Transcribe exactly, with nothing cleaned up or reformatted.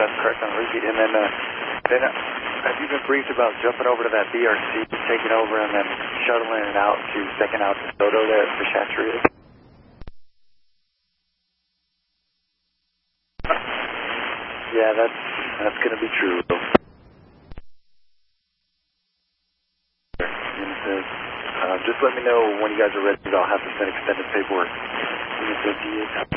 that's correct on repeat. And then, uh, then uh, have you been briefed about jumping over to that B R C, taking over, and then shuttling it out to second out to Soto there for Chateauria? Yeah, that's that's going to be true. And says, uh, just let me know when you guys are ready. I'll have to send extended paperwork. And he says he is.